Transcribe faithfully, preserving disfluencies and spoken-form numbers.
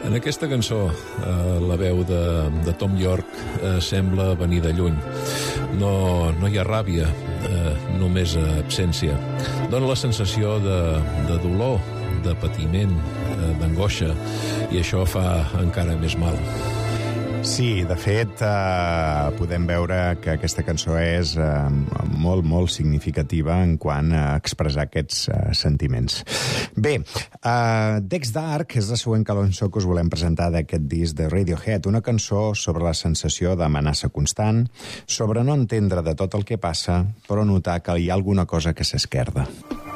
En aquesta cançó, eh, la veu de, de Thom Yorke eh, sembla venir de lluny. No, no hi ha ràbia, eh, només absència. Dóna la sensació de, de dolor, de patiment, eh, d'angoixa, i això fa encara més mal. Sí, de fet, eh, podem veure que aquesta cançó és eh, molt, molt significativa en quant a expressar aquests eh, sentiments. Bé, eh, Dex Dark és la següent cançó que us volem presentar d'aquest disc de Radiohead, una cançó sobre la sensació d'amenaça constant, sobre no entendre de tot el que passa, però notar que hi ha alguna cosa que s'esquerda.